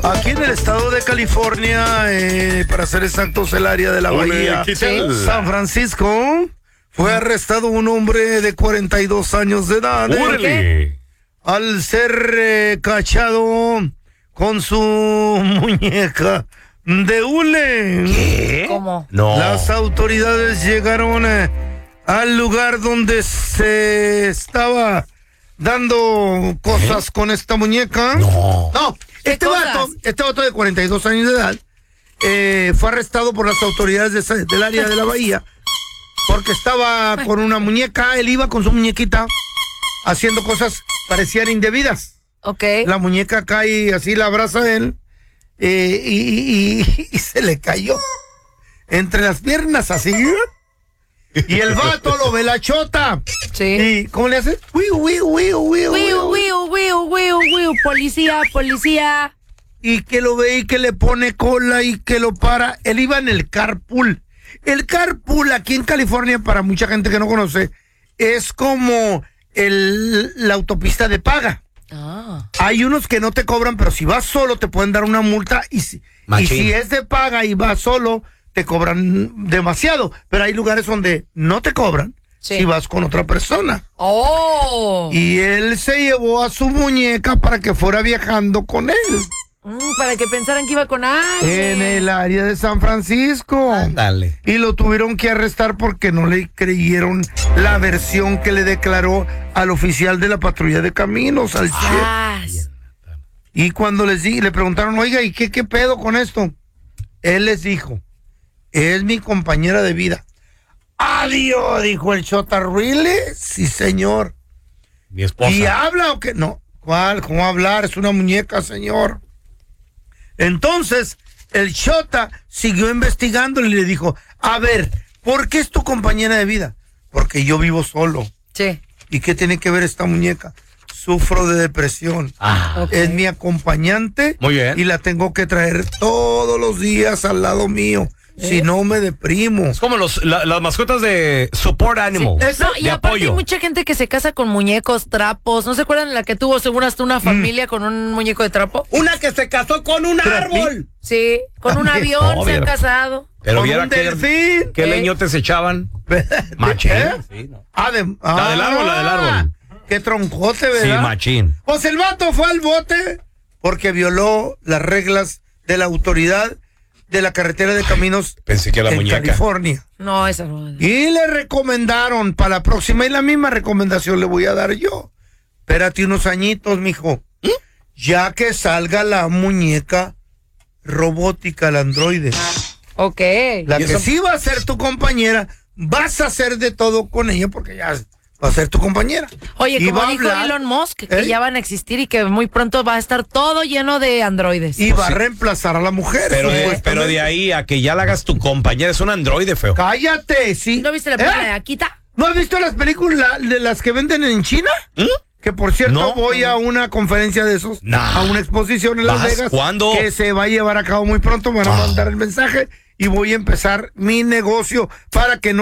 Aquí en el estado de California, para ser exactos, el área de la bahía San Francisco, fue arrestado un hombre de 42 años de edad. Al ser cachado con su muñeca de hule. ¿Qué? ¿Cómo? No. Las autoridades llegaron al lugar donde se estaba dando cosas con esta muñeca. No. Este vato de 42 años de edad fue arrestado por las autoridades del área de la bahía porque estaba con una muñeca. Él iba con su muñequita haciendo cosas parecían indebidas. Ok. La muñeca cae así, la abraza a él y se le cayó entre las piernas así. Y el vato lo ve la chota. Sí. ¿Y cómo le hace? Policía. Y que lo ve y que le pone cola y que lo para. Él iba en el carpool. El carpool aquí en California, para mucha gente que no conoce, es como la autopista de paga. Hay unos que no te cobran, pero si vas solo te pueden dar una multa y si es de paga y vas solo te cobran demasiado, pero hay lugares donde no te cobran si vas con otra persona. Y él se llevó a su muñeca para que fuera viajando con él. Para que pensaran que iba con alguien. En el área de San Francisco. Ándale. Y lo tuvieron que arrestar porque no le creyeron la versión que le declaró al oficial de la patrulla de caminos, al chef. Y cuando le preguntaron, oiga, ¿y qué pedo con esto? Él les dijo, es mi compañera de vida. Adiós, dijo el chota. ¿Really? Sí, señor. Mi esposa. ¿Y habla o qué? No. ¿Cuál? ¿Cómo hablar? Es una muñeca, señor. Entonces, el chota siguió investigando y le dijo, a ver, ¿por qué es tu compañera de vida? Porque yo vivo solo. Sí. ¿Y qué tiene que ver esta muñeca? Sufro de depresión. Es mi acompañante. Muy bien. Y la tengo que traer todos los días al lado mío. Si no, me deprimo. Es como las mascotas de support animal. Sí. No, y de aparte apoyo. hay mucha gente que se casa con muñecos, trapos. ¿No se acuerdan de la que tuvo según hasta una familia con un muñeco de trapo? Una que se casó con un árbol. Sí, con un avión se han casado. Pero con viera un delfín. qué leñotes echaban. Machín. Sí, no. La del árbol. Qué troncote, ¿verdad? Sí, machín. Pues el vato fue al bote porque violó las reglas de la autoridad de la carretera de caminos Pensé que era la en muñeca. California. No, esa no. Y le recomendaron para la próxima, y la misma recomendación le voy a dar yo. Espérate unos añitos, mijo. Ya que salga la muñeca robótica, el androide. Ok. La que sí va a ser tu compañera, vas a hacer de todo con ella porque ya va a ser tu compañera. Oye, Y como va a dijo hablar, Elon Musk, que ya van a existir y que muy pronto va a estar todo lleno de androides. y va a reemplazar a la mujer. Pero de ahí a que ya la hagas tu compañera, es un androide feo. Cállate, sí. ¿No viste la película de Akita? ¿No has visto las películas de las que venden en China? Que por cierto No. voy a una conferencia de esos, a una exposición en Las ¿Vas? Vegas. ¿Cuándo? Que se va a llevar a cabo muy pronto, me van a mandar el mensaje y voy a empezar mi negocio para que no